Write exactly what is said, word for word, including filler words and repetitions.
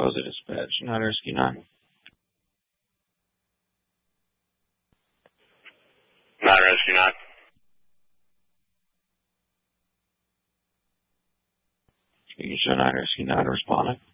Rosa Dispatch, nine Rescue nine. nine Rescue nine. You can show nine Rescue nine responding.